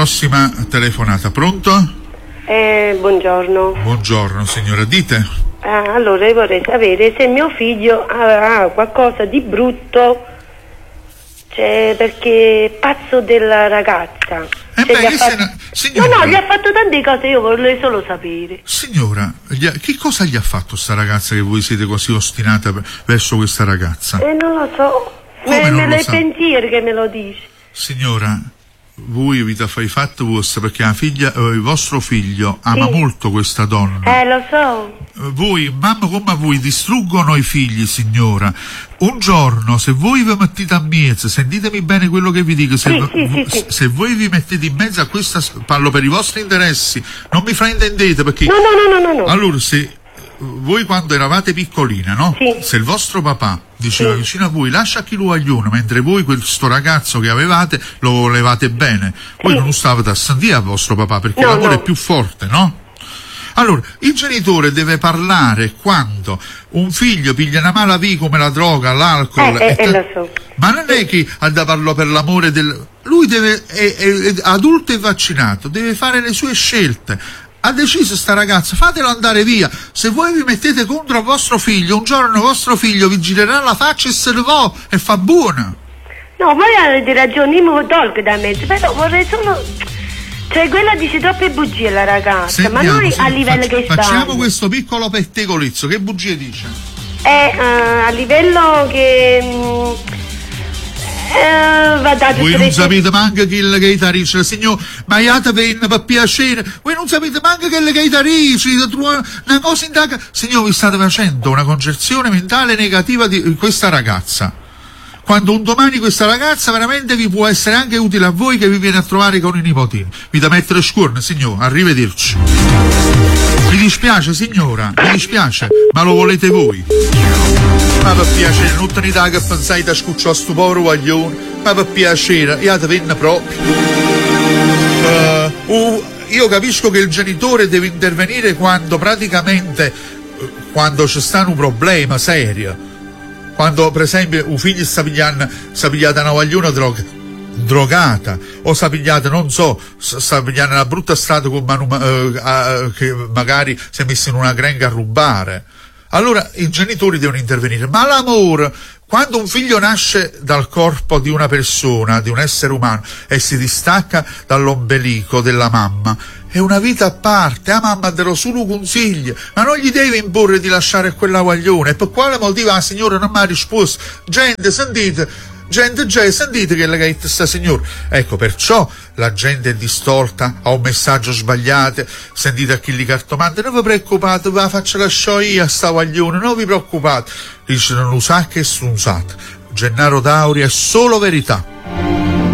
Prossima telefonata, pronto? Buongiorno. Buongiorno signora, dite. Allora io vorrei sapere se mio figlio ha qualcosa di brutto, cioè, perché è pazzo della ragazza. Signora, no, gli ha fatto tante cose, io vorrei solo sapere. Signora, che cosa gli ha fatto sta ragazza che voi siete così ostinata verso questa ragazza? Non lo so. Come non lo sa? Pensieri che me lo dice. Signora, voi avete fatto i fatti vostri perché il vostro figlio ama molto questa donna. Lo so. Voi, mamma come voi, distruggono i figli, signora. Un giorno, se voi vi mettete a mezzo, sentitemi bene quello che vi dico, se voi vi mettete in mezzo a questa, parlo per i vostri interessi, non mi fraintendete perché... No. Allora, se voi quando eravate piccolina, no? Sì. Se il vostro papà diceva vicino a voi lascia chi lo agliuno, mentre voi questo ragazzo che avevate lo volevate bene, voi non stavate a sentire al vostro papà perché l'amore è più forte, no? Allora, il genitore deve parlare quando un figlio piglia una mala via come la droga, l'alcol, lo so. ma non è che ha da farlo per l'amore del... Lui è adulto e vaccinato, deve fare le sue scelte. Ha deciso sta ragazza, fatelo andare via. Se voi vi mettete contro vostro figlio, un giorno vostro figlio vi girerà la faccia e se ne va e fa buona. No, voi avete ragione, io mi tolgo da mezzo, però vorrei solo... Cioè, quella dice troppe bugie la ragazza. Sentiamo, ma noi a livello che sta... Facciamo questo piccolo pettegolizzo, che bugie dice? A livello che... voi non sapete manco che il chitarrista, signor, ma iate venna per piacere, voi non sapete manco che il chitarrista, una cosa in tacca. Signor, vi state facendo una concezione mentale negativa di questa ragazza. Quando un domani questa ragazza veramente vi può essere anche utile a voi che vi viene a trovare con i nipotini. Vi da mettere scorno, signor, arrivederci. Mi dispiace, signora, mi dispiace, ma lo volete voi. Ma per piacere, non tenete che pensate da scucciare sto povero guaglione, ma per piacere, io te venne proprio. Io capisco che il genitore deve intervenire quando praticamente, quando c'è stato un problema serio. Quando per esempio un figlio sta pigliata una guagliona drogata, o sta pigliata, non so, sta pigliando una brutta strada con che magari si è messo in una grenga a rubare. Allora i genitori devono intervenire. Ma l'amore, quando un figlio nasce dal corpo di una persona, di un essere umano, e si distacca dall'ombelico della mamma, è una vita a parte. La mamma te lo solo consiglia, ma non gli deve imporre di lasciare quella guaglione. E per quale motivo la signora non mi ha risposto? Gente, sentite che la gaetta sta signora. Ecco, perciò la gente è distorta, ha un messaggio sbagliato. Sentite a chi li cartomante, non vi preoccupate, ve la faccio lasciare io a sta guaglione, non vi preoccupate. Dice non lo sa che è strunzato. Gennaro Dauri è solo verità.